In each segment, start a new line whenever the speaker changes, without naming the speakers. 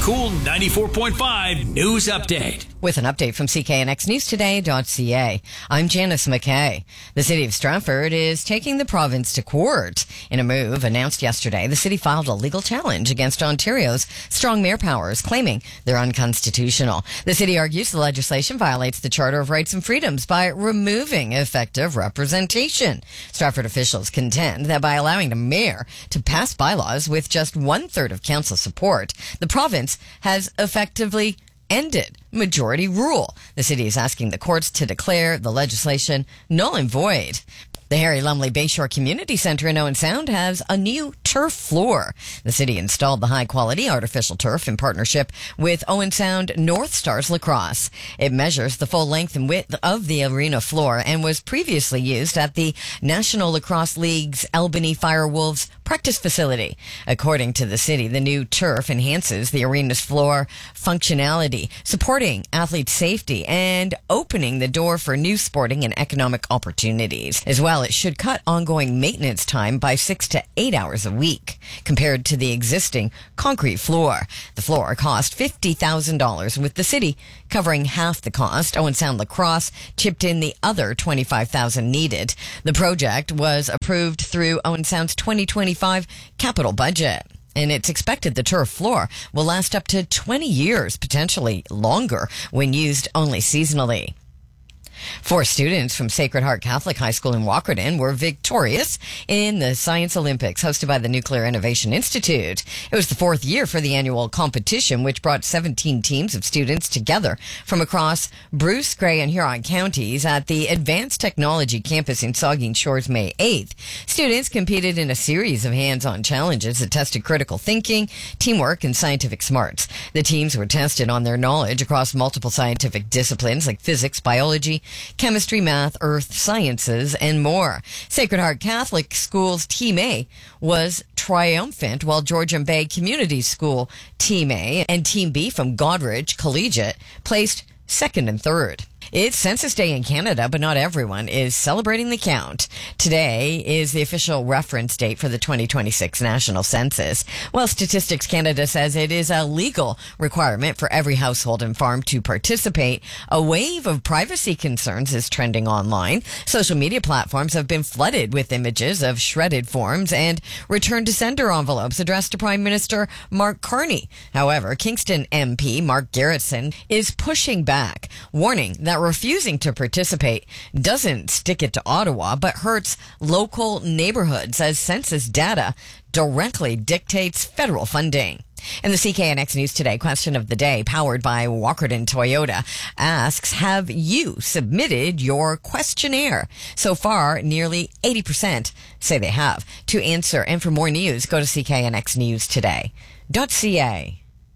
Cool 94.5 News Update.
With an update from cknxnewstoday.ca, I'm Janice McKay. The city of Stratford is taking the province to court. In a move announced yesterday, the city filed a legal challenge against Ontario's strong mayor powers, claiming they're unconstitutional. The city argues the legislation violates the Charter of Rights and Freedoms by removing effective representation. Stratford officials contend that by allowing the mayor to pass bylaws with just 1/3 of council support, the province has effectively ended majority rule. The city is asking the courts to declare the legislation null and void. The Harry Lumley Bayshore Community Centre in Owen Sound has a new turf floor. The city installed the high-quality artificial turf in partnership with Owen Sound North Stars Lacrosse. It measures the full length and width of the arena floor and was previously used at the National Lacrosse League's Albany Firewolves practice facility. According to the city, the new turf enhances the arena's floor functionality, supporting athlete safety and opening the door for new sporting and economic opportunities. As well, it should cut ongoing maintenance time by 6 to 8 hours a week compared to the existing concrete floor. The floor cost $50,000, with the city covering half the cost. Owen Sound Lacrosse chipped in the other $25,000 needed. The project was approved through Owen Sound's 2025 capital budget, and it's expected the turf floor will last up to 20 years, potentially longer, when used only seasonally. 4 students from Sacred Heart Catholic High School in Walkerton were victorious in the Science Olympics hosted by the Nuclear Innovation Institute. It was the 4th year for the annual competition, which brought 17 teams of students together from across Bruce, Grey, and Huron counties at the Advanced Technology Campus in Saugeen Shores May 8th. Students competed in a series of hands-on challenges that tested critical thinking, teamwork, and scientific smarts. The teams were tested on their knowledge across multiple scientific disciplines like physics, biology, chemistry, math, earth sciences, and more. Sacred Heart Catholic School's Team A was triumphant, while Georgian Bay Community School Team A and Team B from Godridge Collegiate placed 2nd and 3rd. It's Census Day in Canada, but not everyone is celebrating the count. Today is the official reference date for the 2026 National Census. Well, Statistics Canada says it is a legal requirement for every household and farm to participate. A wave of privacy concerns is trending online. Social media platforms have been flooded with images of shredded forms and return to sender envelopes addressed to Prime Minister Mark Carney. However, Kingston MP Mark Garrettson is pushing back, warning that refusing to participate doesn't stick it to Ottawa, but hurts local neighborhoods as census data directly dictates federal funding. In the CKNX News Today question of the day, powered by Walkerton Toyota, asks, have you submitted your questionnaire? So far, nearly 80% say they have. To answer and for more news, go to cknxnewstoday.ca.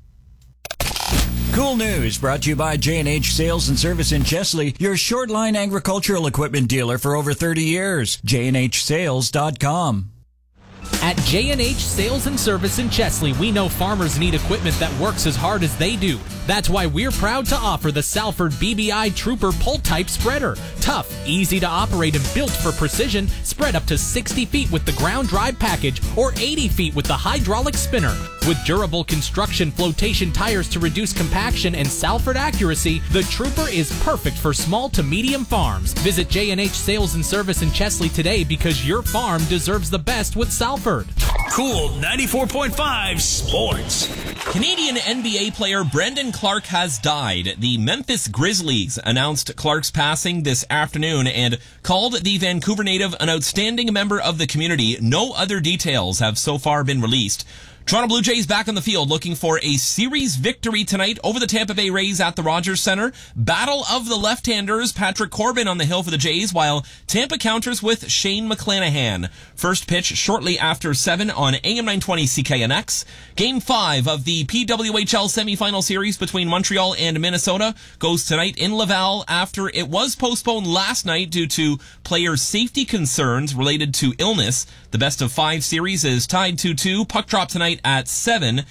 Cool News brought to you by J&H Sales and Service in Chesley, your short-line agricultural equipment dealer for over 30 years. JNHsales.com.
At J&H Sales and Service in Chesley, we know farmers need equipment that works as hard as they do. That's why we're proud to offer the Salford BBI Trooper pull-type spreader. Tough, easy to operate, and built for precision. Spread up to 60 feet with the ground drive package or 80 feet with the hydraulic spinner. With durable construction flotation tires to reduce compaction and Salford accuracy, the Trooper is perfect for small to medium farms. Visit J&H Sales and Service in Chesley today, because your farm deserves the best with Salford.
Cool 94.5 Sports.
Canadian NBA player Brendan Clark has died. The Memphis Grizzlies announced Clark's passing this afternoon and called the Vancouver native an outstanding member of the community. No other details have so far been released. Toronto Blue Jays back on the field looking for a series victory tonight over the Tampa Bay Rays at the Rogers Center. Battle of the left-handers, Patrick Corbin on the hill for the Jays, while Tampa counters with Shane McClanahan. First pitch shortly after 7 on AM 920 CKNX. Game 5 of the PWHL semifinal series between Montreal and Minnesota goes tonight in Laval after it was postponed last night due to player safety concerns related to illness. The best of 5 series is tied 2-2. Puck drop tonight at 7.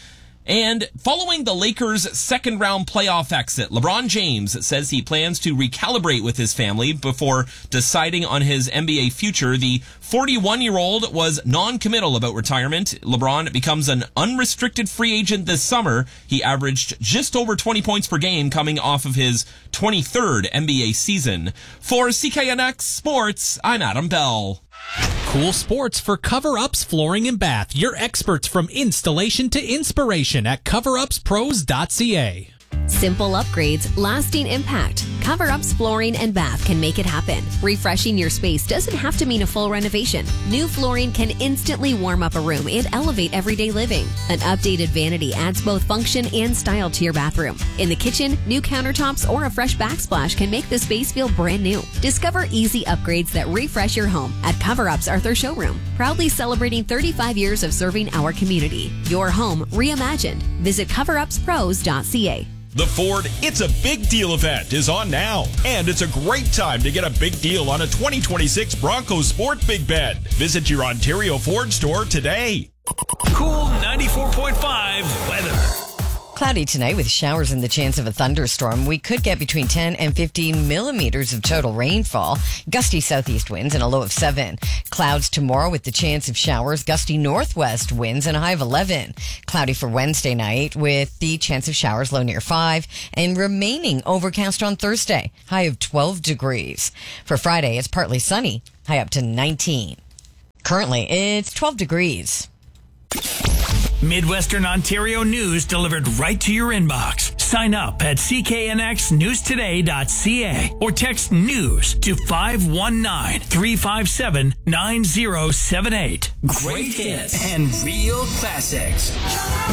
And following the Lakers' second-round playoff exit, LeBron James says he plans to recalibrate with his family before deciding on his NBA future. The 41-year-old was non-committal about retirement. LeBron becomes an unrestricted free agent this summer. He averaged just over 20 points per game coming off of his 23rd NBA season. For CKNX Sports, I'm Adam Bell.
Cool sports for Cover Ups Flooring and Bath. Your experts from installation to inspiration at coverupspros.ca.
Simple upgrades, lasting impact. Cover Ups Flooring and Bath can make it happen. Refreshing your space doesn't have to mean a full renovation. New flooring can instantly warm up a room and elevate everyday living. An updated vanity adds both function and style to your bathroom. In the kitchen, new countertops or a fresh backsplash can make the space feel brand new. Discover easy upgrades that refresh your home at Cover Up's Arthur Showroom, proudly celebrating 35 years of serving our community. Your home reimagined. Visit coverupspros.ca.
The Ford It's a Big Deal event is on now, and it's a great time to get a big deal on a 2026 Bronco Sport Big Bed. Visit your Ontario Ford store today.
Cool 94.5 weather.
Cloudy tonight with showers and the chance of a thunderstorm. We could get between 10 and 15 millimeters of total rainfall. Gusty southeast winds and a low of 7. Clouds tomorrow with the chance of showers. Gusty northwest winds and a high of 11. Cloudy for Wednesday night with the chance of showers, low near 5. And remaining overcast on Thursday, high of 12 degrees. For Friday, it's partly sunny, high up to 19. Currently, it's 12 degrees.
Midwestern Ontario news delivered right to your inbox. Sign up at cknxnewstoday.ca or text news to 519-357-9078. Great hits and real classics.